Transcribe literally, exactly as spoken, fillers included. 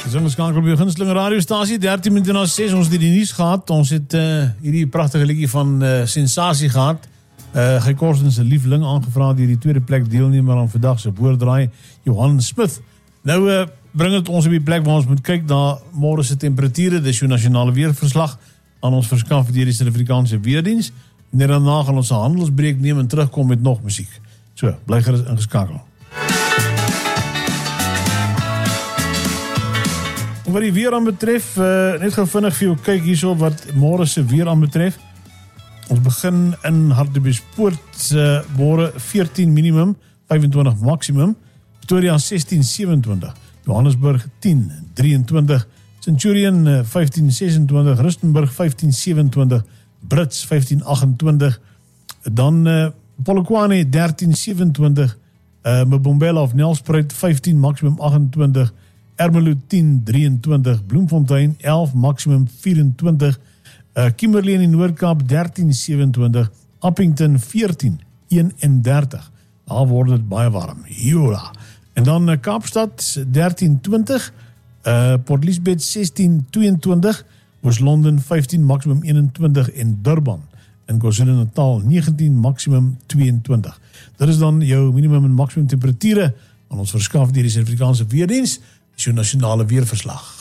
Dis ingeskakel by jou gunsteling radiostasie, dertien minute na ses, ons het die nuus gehad, ons het uh, hierdie prachtige liedjie van uh, sensasie gehad, uh, Guy Korsten se liefling aangevra die die tweede plek deelnemer aan vandag se boordraai, Johan Smith. Nou uh, bring het ons op die plek waar ons moet kyk na môre se temperature, dis jou nasionale weerverslag aan ons verskaf deur die Suid-Afrikaanse Weerdiens. Net daarna gaan ons 'n handelsbreek neem en terugkom met nog musiek. So, bly gerus ingeskakel. Wat die weer aan betref, uh, net gou vinnig vir jou kyk hierso wat môre se weer aan betref. Ons begin in Hartbeespoort, uh, môre veertien minimum, vyfentwintig maksimum, Pretoria sestien sewenentwintig, Johannesburg tien drieëntwintig, Centurion uh, vyftien sesentwintig, Rustenburg vyftien sewenentwintig, Brits vyftien agentwintig, dan uh, Polokwane dertien sewenentwintig, uh, Mbombela of Nelspruit vyftien maksimum agentwintig, Ermelo tien drieëntwintig, Bloemfontein elf maksimum vyfentwintig, uh, Kimberley in die Noord-Kaap dertien sewenentwintig, Appington veertien eenendertig. Daar word dit baie warm. Jola. En dan uh, Kaapstad dertien twintig, uh, Port Elizabeth sestien tweeëntwintig, Oos-London vyftien maksimum eenentwintig en Durban in KwaZulu-Natal negentien maksimum tweeëntwintig. Dit is dan jou minimum en maksimum temperature aan ons verskaf deur die Suid-Afrikaanse Weerdiens, is jou nasionale weerverslag.